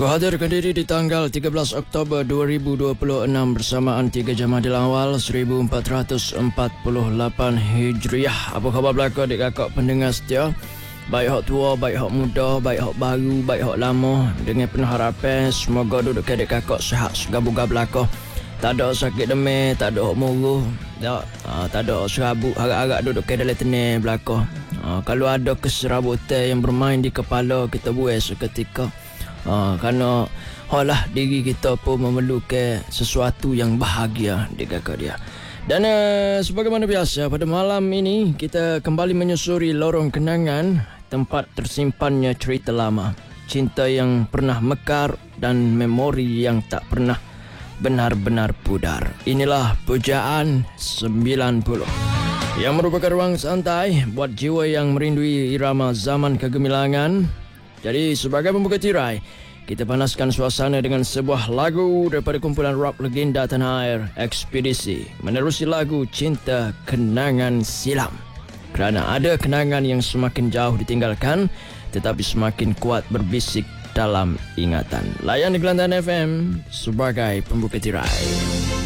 Aku hadirkan diri di tanggal 13 Oktober 2026 bersamaan 3 Jamadil Awal 1448 Hijriah. Apa khabar belaka adik kakak pendengar setia? Baik hak tua, baik hak muda, baik hak baru, baik hak lama. Dengan penuh harapan semoga duduk adik kakak sihat segabuga belaka. Tak ada sakit demam, tak ada hak muruh, tak ada serabut, harap-harap duduk ke dalam tenang belaka. Kalau ada keserabutan yang bermain di kepala, kita buat seketika. Kerana halah diri kita pun memerlukan sesuatu yang bahagia di kakak dia. Dan sebagaimana biasa pada malam ini kita kembali menyusuri lorong kenangan, tempat tersimpannya cerita lama, cinta yang pernah mekar dan memori yang tak pernah benar-benar pudar. Inilah Pujaan 90 yang merupakan ruang santai buat jiwa yang merindui irama zaman kegemilangan. Jadi sebagai pembuka tirai, kita panaskan suasana dengan sebuah lagu daripada kumpulan rock legenda tanah air, Ekspedisi, menerusi lagu Cinta Kenangan Silam. Kerana ada kenangan yang semakin jauh ditinggalkan tetapi semakin kuat berbisik dalam ingatan. Layan di Kelantan FM sebagai pembuka tirai.